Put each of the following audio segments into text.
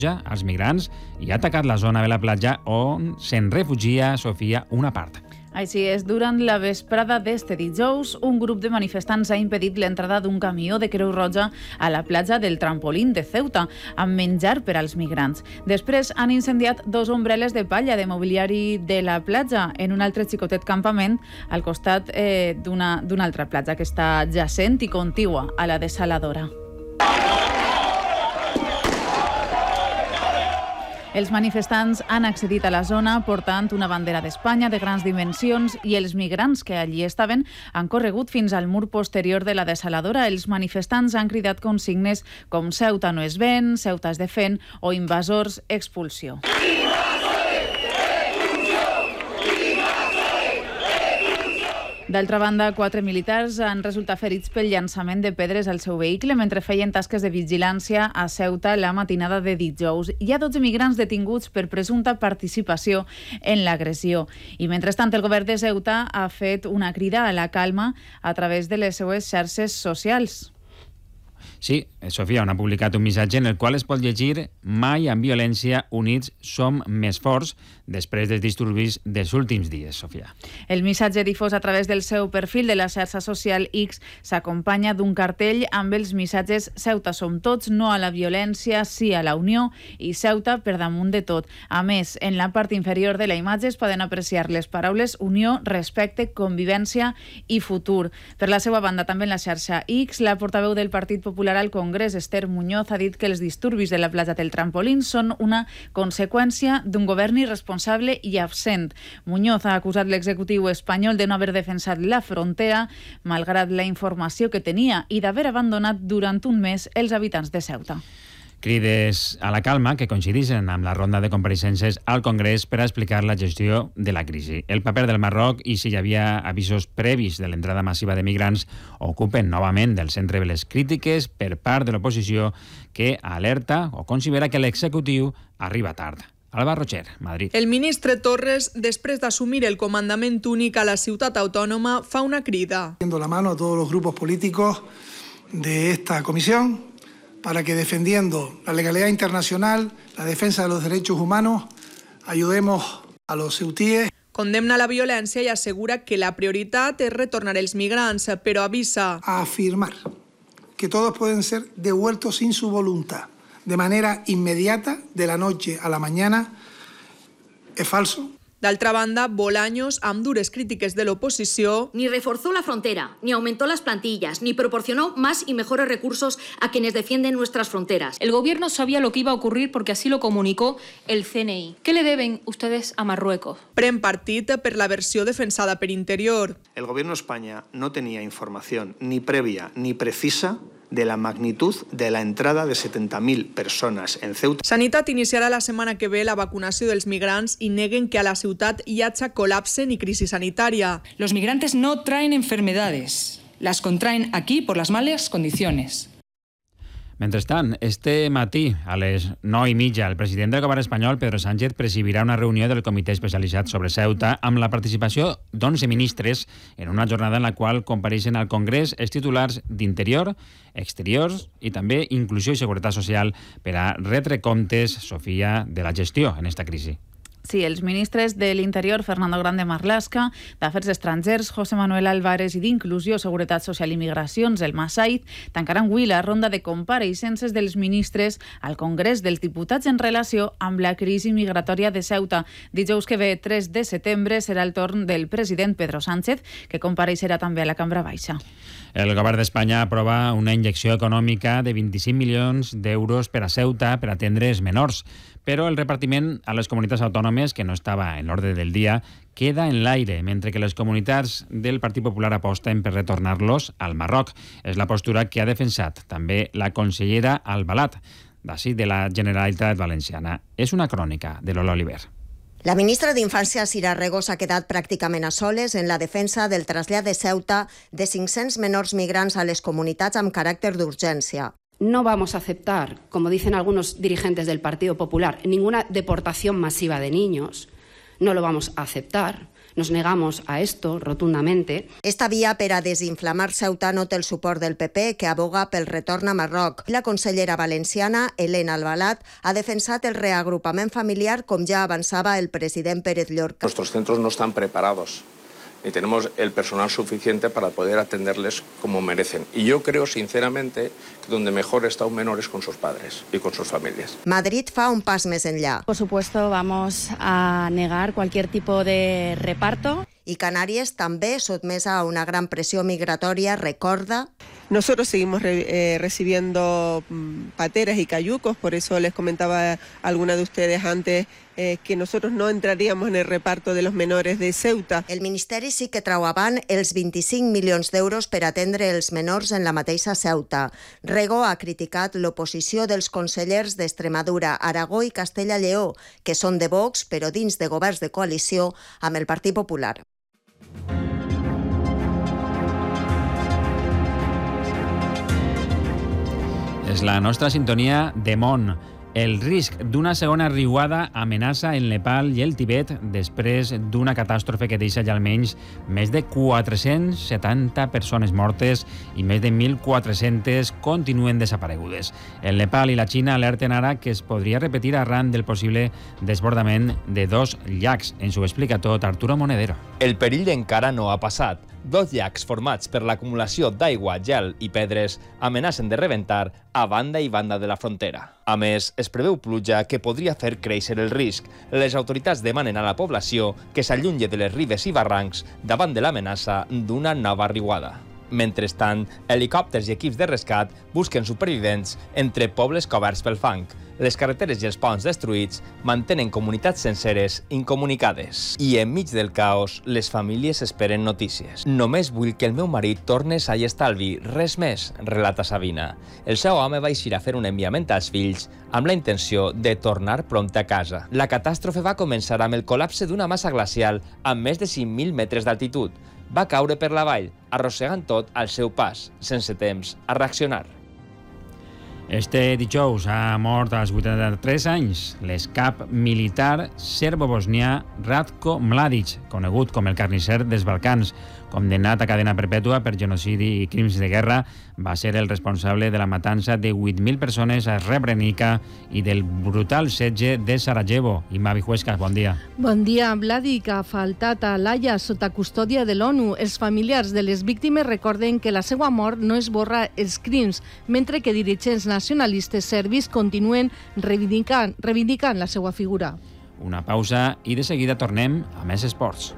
als migrants i ha atacat la zona de la platja on se'n refugia, Sofia, una part. Així és, durant la vesprada d'este dijous, un grup de manifestants ha impedit l'entrada d'un camió de Creu Roja a la platja del Trampolín de Ceuta, amb menjar per als migrants. Després han incendiat 2 ombrel·les de palla de mobiliari de la platja en un altre xicotet campament al costat d'una altra platja que està jacent i contigua a la desaladora. Els manifestants han accedit a la zona portant una bandera d'Espanya de grans dimensions i els migrants que allí estaven han corregut fins al mur posterior de la desaladora. Els manifestants han cridat consignes com Ceuta no es ven, Ceuta es defèn o invasors, expulsió. D'altra banda, 4 militars han resultat ferits pel llançament de pedres al seu vehicle mentre feien tasques de vigilància a Ceuta la matinada de dijous. Hi ha 12 migrants detinguts per presumpta participació en l'agressió. I mentrestant, el govern de Ceuta ha fet una crida a la calma a través de les seues xarxes socials. Sí, Sofia, on ha publicat un missatge en el qual es pot llegir «Mai amb violència, units som més forts» després dels disturbis dels últims dies, Sofia. El missatge difós a través del seu perfil de la xarxa social X s'acompanya d'un cartell amb els missatges «Ceuta som tots, no a la violència, sí a la unió» i «Ceuta per damunt de tot». A més, en la part inferior de la imatge es poden apreciar les paraules «unió, respecte, convivència i futur». Per la seva banda, també en la xarxa X, la portaveu del Partit Popular al Congrés, Esther Muñoz, ha dit que els disturbis de la platja del Trampolín són una conseqüència d'un govern irresponsable i absent. Muñoz ha acusat l'executiu espanyol de no haver defensat la frontera, malgrat la informació que tenia, i d'haver abandonat durant un mes els habitants de Ceuta. Crides a la calma que coincideixen amb la ronda de compareixences al Congrés per a explicar la gestió de la crisi. El paper del Marroc i si hi havia avisos previs de l'entrada massiva de migrants ocupen novament del centre de les crítiques per part de l'oposició que alerta o considera que l'executiu arriba tard. Alba Rocher, Madrid. El ministre Torres, després d'assumir el comandament únic a la ciutat autònoma, fa una crida. Dando la mano a todos los grupos políticos de esta comisión para que, defendiendo la legalidad internacional, la defensa de los derechos humanos, ayudemos a los ceutíes. Condemna la violència i assegura que la prioritat és retornar els migrants, però avisa a afirmar que todos pueden ser devueltos sin su voluntad, de manera inmediata, de la noche a la mañana, es falso. D'altra banda, Bolaños, amb dures crítiques de l'oposició, ni reforzó la frontera, ni aumentó las plantillas, ni proporcionó más y mejores recursos a quienes defienden nuestras fronteras. El gobierno sabía lo que iba a ocurrir porque así lo comunicó el CNI. ¿Qué le deben ustedes a Marruecos? Pren partit per la versió defensada per Interior. El gobierno de España no tenía información ni previa ni precisa de la magnitud de la entrada de 70.000 persones en Ceuta. Sanitat iniciarà la setmana que ve la vacunació dels migrants i neguen que a la ciutat hi hagi col·lapse ni crisi sanitària. Los migrantes no traen enfermedades, las contraen aquí por las malas condiciones. Mentrestant, este matí, a les 9:30, el president del govern espanyol, Pedro Sánchez, presidirà una reunió del comitè especialitzat sobre Ceuta amb la participació d'11 ministres en una jornada en la qual compareixen al Congrés els titulars d'Interior, Exteriors i també Inclusió i Seguretat Social per a retre comptes, Sofia, de la gestió en esta crisi. Sí, els ministres de l'Interior, Fernando Grande Marlaska, d'Afers Estrangers, José Manuel Álvarez, i d'Inclusió, Seguretat Social i Migracions, el Massaid, tancaran avui la ronda de compareixences dels ministres al Congrés dels Diputats en relació amb la crisi migratòria de Ceuta. Dijous que ve, 3 de setembre, serà el torn del president Pedro Sánchez, que compareixerà també a la Cambra Baixa. El govern d'Espanya aprova una injecció econòmica de 25 milions d'euros per a Ceuta per atendre els menors, però el repartiment a les comunitats autònomes, que no estava en l'ordre del dia, queda en l'aire, mentre que les comunitats del Partit Popular aposten per retornar-los al Marroc. És la postura que ha defensat també la consellera Albalat, d'ací de la Generalitat Valenciana. És una crònica de Lola Oliver. La ministra d'Infància, Sira Rego, s'ha quedat pràcticament a soles en la defensa del trasllat de Ceuta de 500 menors migrants a les comunitats amb caràcter d'urgència. No vamos a aceptar, como dicen algunos dirigentes del Partido Popular, ninguna deportación masiva de niños. No lo vamos a aceptar. Nos negamos a esto rotundamente. Esta via per a desinflamar Ceuta no té el suport del PP, que aboga pel retorn a Marroc. La consellera valenciana, Helena Albalat, ha defensat el reagrupament familiar, com ja avançava el president Pérez Llorca. Nuestros centros no están preparados ni tenemos el personal suficiente para poder atenderles como merecen. Y yo creo, sinceramente, que donde mejor está un menor es con sus padres y con sus familias. Madrid fa un pas més enllà. Por supuesto, vamos a negar cualquier tipo de reparto. Y Canarias, també sotmesa a una gran presión migratoria, recorda. Nosotros seguimos recibiendo pateras y cayucos, por eso les comentaba a alguna de ustedes antes que nosotros no entraríamos en el reparto de los menores de Ceuta. El Ministeri sí que trau avant els 25 milions d'euros per atendre els menors en la mateixa Ceuta. Rego ha criticat l'oposició dels consellers d'Extremadura, Aragó i Castella-Lleó, que són de Vox, però dins de governs de coalició amb el Partit Popular. És la nostra sintonia de món. El risc d'una segona riuada amenaça el Nepal i el Tibet després d'una catàstrofe que deixa ja almenys més de 470 persones mortes i més de 1.400 continuen desaparegudes. El Nepal i la Xina alerten ara que es podria repetir arran del possible desbordament de dos llacs. Ens ho explica tot Arturo Monedero. El perill encara no ha passat. Dos llacs formats per l'acumulació d'aigua, gel i pedres amenacen de rebentar a banda i banda de la frontera. A més, es preveu pluja que podria fer créixer el risc. Les autoritats demanen a la població que s'allunyi de les ribes i barrancs davant de l'amenaça d'una nova riuada. Mentrestant, helicòpters i equips de rescat busquen supervivents entre pobles coberts pel fang. Les carreteres i els ponts destruïts mantenen comunitats senceres incomunicades. I enmig del caos, les famílies esperen notícies. Només vull que el meu marit torni sa i estalvi, res més, relata Sabina. El seu home va eixir a fer un enviament als fills amb la intenció de tornar prompte a casa. La catàstrofe va començar amb el col·lapse d'una massa glacial amb més de 5.000 metres d'altitud. Va caure per la vall, arrossegant tot al seu pas, sense temps a reaccionar. Este dijous ha mort als 83 anys l'escap militar serbo-bosnià Ratko Mladic, conegut com el carnisser dels Balcans. Condemnat a cadena perpètua per genocidi i crims de guerra, va ser el responsable de la matança de 8.000 persones a Srebrenica i del brutal setge de Sarajevo. Imma Vijuescas, bon dia. Bon dia. Mladic ha faltat a l'Haia sota custòdia de l'ONU. Els familiars de les víctimes recorden que la seva mort no esborra els crims, mentre que dirigents nacionalistes serbis continuen reivindicant la seva figura. Una pausa i de seguida tornem a més esports.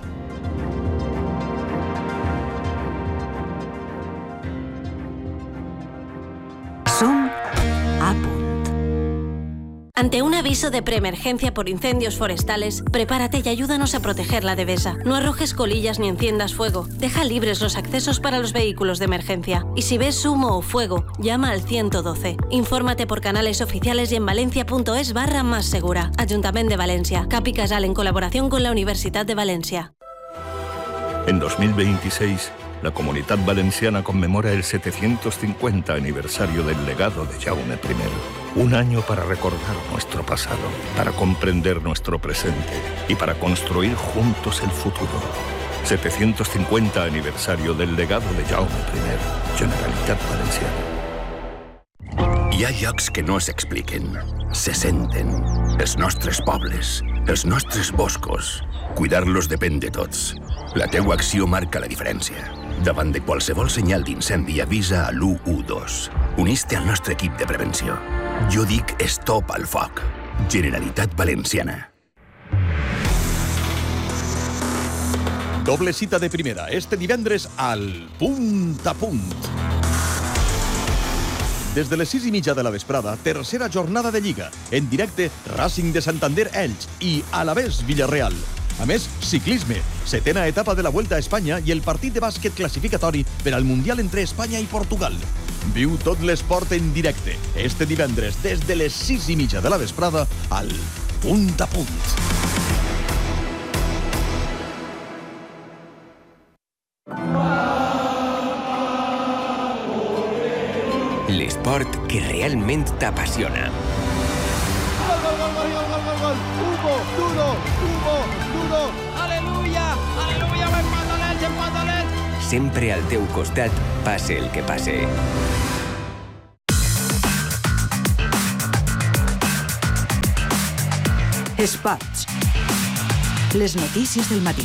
A punt. Ante un aviso de preemergencia por incendios forestales, prepárate y ayúdanos a proteger la devesa. No arrojes colillas ni enciendas fuego. Deja libres los accesos para los vehículos de emergencia. Y si ves humo o fuego, llama al 112. Infórmate por canales oficiales y en valencia.es/más segura. Ayuntamiento de Valencia. Capi Casal en colaboración con la Universidad de Valencia. En 2026, la Comunitat Valenciana conmemora el 750 aniversario del legado de Jaume I. Un año para recordar nuestro pasado, para comprender nuestro presente y para construir juntos el futuro. 750 aniversario del legado de Jaume I. Generalitat Valenciana. Hi ha llocs que no s'expliquen, se senten. Els nostres pobles, els nostres boscos. Cuidar-los depèn de tots. La teua acció marca la diferència. Davant de qualsevol senyal d'incendi, avisa a l'112. Unís-te al nostre equip de prevenció. Jo dic stop al foc. Generalitat Valenciana. Doble cita de primera, este divendres al Punt a Punt. Des de les 6:30 de la vesprada, tercera jornada de Lliga. En directe, Racing de Santander Elx i Alavés Villarreal. A més, ciclisme, setena etapa de la Vuelta a Espanya i el partit de bàsquet classificatori per al Mundial entre Espanya i Portugal. Viu tot l'esport en directe, este divendres, des de les 6:30 de la vesprada, al Punt a Punt. L'esport que realment t'apassiona. Gol, gol, gol, gol, gol, gol, gol. Hugo, duro, aleluya. Sempre al teu costat, passe el que passe. Esports. Les notícies del matí.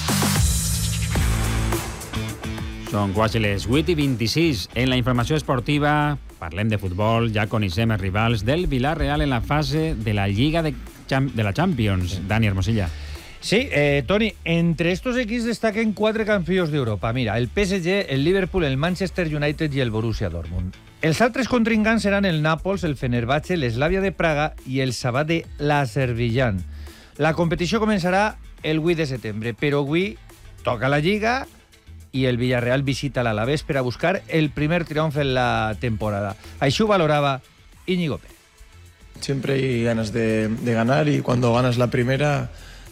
Són quasi les 8:26. En la informació esportiva parlem de futbol. Ja coneixem els rivals del Villarreal en la fase de la Lliga de la Champions. Dani Hermosilla. Sí, Toni, entre estos equipos destaquen 4 campeones de Europa. Mira, el PSG, el Liverpool, el Manchester United y el Borussia Dortmund. Els altres contrincants seran el Nàpols, el Fenerbahce, l'Slavia de Praga i el Sabah de l'Azerbaidjan. La competició començarà el 8 de setembre, però avui toca la Lliga i el Villarreal visita l'Alavés per a buscar el primer triomf en la temporada. Així ho valorava Íñigo Pérez. Siempre hay ganas de ganar y cuando ganas la primera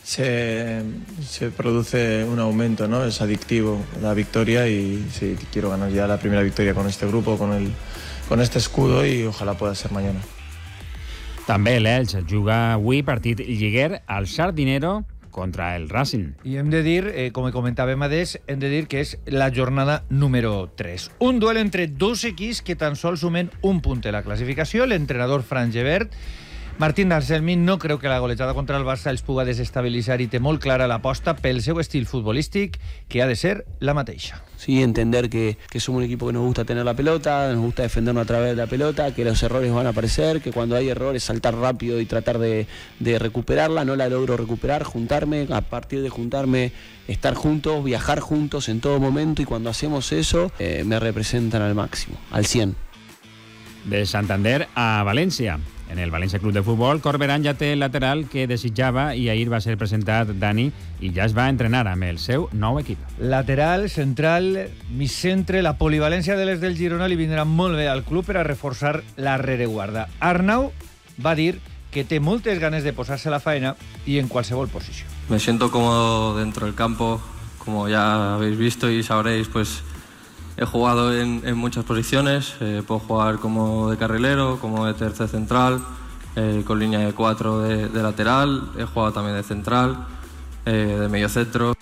se produce un aumento, ¿no? Es adictivo la victoria y sí, quiero ganar ya la primera victoria con este grupo, con este escudo y ojalá pueda ser mañana. També l'Elx juga avui partit lliguer al Sardinero contra el Racing. I hem de dir, com comentàvem adés, hem de dir que és la jornada número 3. Un duel entre dos equips que tan sols sumen un punt de la classificació. L'entrenador Fran Gebert, Martín d'Anselmi, no creu que la golejada contra el Barça els puga desestabilitzar i té molt clara l'aposta pel seu estil futbolístic, que ha de ser la mateixa. Sí, entender que somos un equipo que nos gusta tener la pelota, nos gusta defendernos a través de la pelota, que los errores van a aparecer, que cuando hay errores saltar rápido y tratar de recuperarla. No la logro recuperar, juntarme, a partir de juntarme, estar juntos, viajar juntos en todo momento, y cuando hacemos eso me representan al máximo, al 100. De Santander a València. En el València Club de Futbol, Corberán ja té el lateral que desitjava i ahir va ser presentat Dani i ja es va entrenar amb el seu nou equip. Lateral, central, mig centre, la polivalència de les del Girona li vindrà molt bé al club per a reforçar la rereguarda. Arnau va dir que té moltes ganes de posar-se a la faena i en qualsevol posició. Me siento cómodo dentro del campo, como ya habéis visto y sabréis, pues he jugado en muchas posiciones, puedo jugar como de carrilero, como de tercer central, con línea de 4 de lateral, he jugado también de central, de medio centro.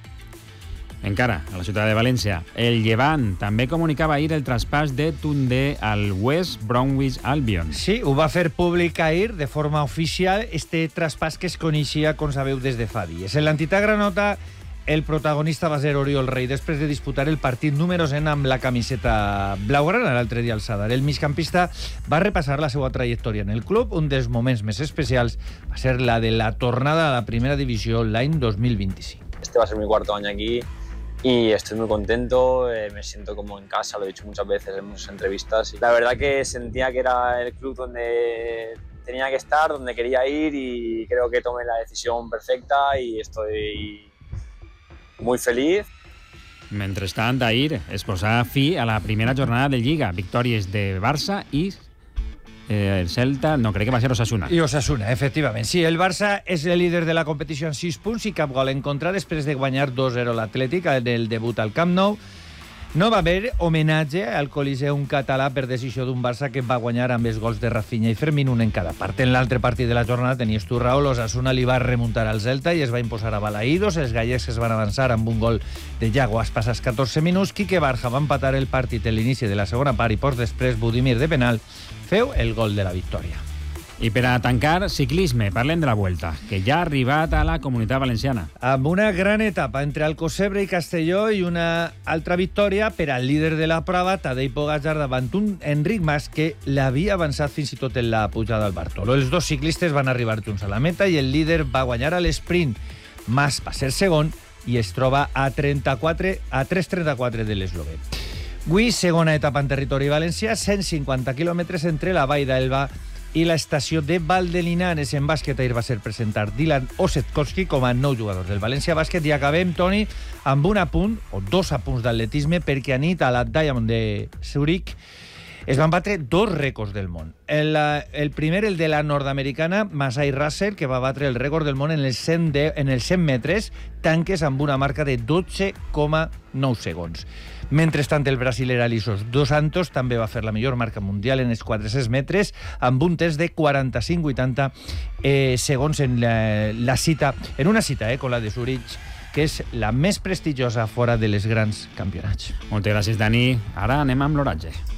Encara, a la ciutat de València, el Llevant també comunicava ahir el traspàs de Toundé al West Bromwich Albion. Sí, ho va fer públic ahir de forma oficial este traspàs que es coneixia, com sabeu, des de fa dies. En l'entitat granota, el protagonista va ser Oriol Rei, després de disputar el partit número 100 amb la camiseta blaugrana l'altre dia al Sadar. El migcampista va repassar la seva trajectòria en el club. Un dels moments més especials va ser la de la tornada a la primera divisió l'any 2025. Este va a ser mi cuarto año aquí y estoy muy contento, me siento como en casa, lo he dicho muchas veces en muchas entrevistas. Y la verdad que sentía que era el club donde tenía que estar, donde quería ir, y creo que tomé la decisión perfecta y estoy muy feliz. Mentrestant, ahir es posà fi a la primera jornada de Lliga. Victòries de Barça i el Celta, no, crec que va ser Osasuna. I Osasuna, efectivament. Sí, el Barça és el líder de la competició amb 6 punts i cap gol en contra després de guanyar 2-0 l'Atlètic en el debut al Camp Nou. No va haver homenatge al Coliseum català per decisió d'un Barça que va guanyar amb els gols de Rafinha i Fermín, un en cada part. En l'altre partit de la jornada, tenies tu, Raúl, Osasuna li va remuntar al Celta i es va imposar a Balaïdos. Els gallecs es van avançar amb un gol de Yago als passats 14 minuts. Quique Barja va empatar el partit en l'inici de la segona part i pocs després Budimir de penal feu el gol de la victòria. I per a tancar, ciclisme, parlem de la Vuelta, que ja ha arribat a la Comunitat Valenciana. Amb una gran etapa entre Alcocebre i Castelló i una altra victòria per al líder de la prova, Tadej Pogačar, davant un Enric Mas que l'havia avançat fins i tot en la pujada al Bartolo. Els dos ciclistes van arribar junts a la meta i el líder va guanyar a l'esprint. Mas va ser segon i es troba a 3.34 de l'eslovè. Avui, segona etapa en territori valencià, 150 quilòmetres entre la Vall d'Elba i l'estació de Valdelinares. En bàsquet ahir va ser presentar Dylan Osetkowski com a nou jugador del València Bàsquet. I acabem, Toni, amb un apunt, o 2 apunts d'atletisme, perquè anit a la Diamond de Zurich es van batre 2 rècords del món. El primer, el de la nord-americana Masai Russell, que va batre el rècord del món en els 100 metres, tanques amb una marca de 12,9 segons. Mentrestant, el brasiler Alisos dos Santos també va fer la millor marca mundial en els 400 metres amb un test de 45,80 segons en una cita con la de Zurich, que és la més prestigiosa fora de les grans campionats. Moltes gràcies, Dani. Ara anem amb l'oratge.